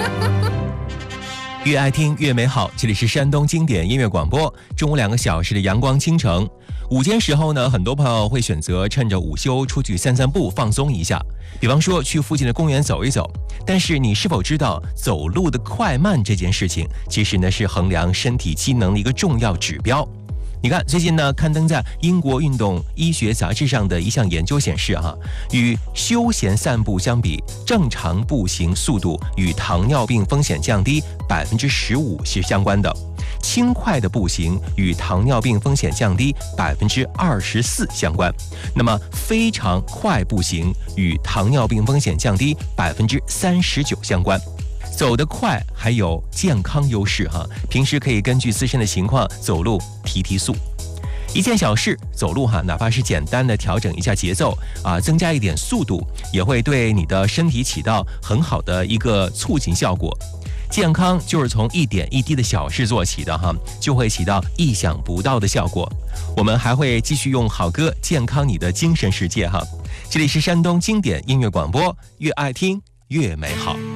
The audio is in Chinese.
越爱听越美好，这里是山东经典音乐广播，中午2个小时的阳光倾城。午间时候呢，很多朋友会选择趁着午休出去散散步，放松一下，比方说去附近的公园走一走。但是你是否知道，走路的快慢这件事情，其实呢是衡量身体机能的一个重要指标。你看，最近呢，刊登在英国运动医学杂志上的一项研究显示，与休闲散步相比，正常步行速度与糖尿病风险降低15%是相关的，轻快的步行与糖尿病风险降低24%相关。那么，非常快步行与糖尿病风险降低39%相关。走得快还有健康优势平时可以根据自身的情况走路提速。一件小事，走路哪怕是简单的调整一下节奏增加一点速度，也会对你的身体起到很好的一个促进效果。健康就是从一点一滴的小事做起的就会起到意想不到的效果。我们还会继续用好歌健康你的精神世界这里是山东经典音乐广播，越爱听越美好。